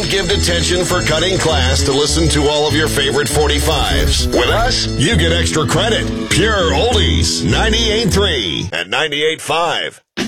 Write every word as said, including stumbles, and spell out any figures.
don't give detention for cutting class to listen to all of your favorite forty-fives. With us, you get extra credit. Pure Oldies, ninety-eight point three and ninety-eight point five.